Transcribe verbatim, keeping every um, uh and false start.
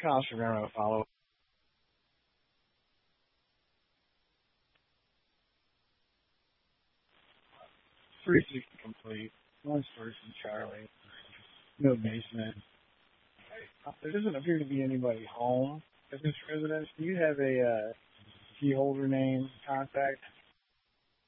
Kyle Shagaro follow. three sixty complete. One person, Charlie. No basement. There doesn't appear to be anybody home at this residence. Do you have a uh, key holder name contact?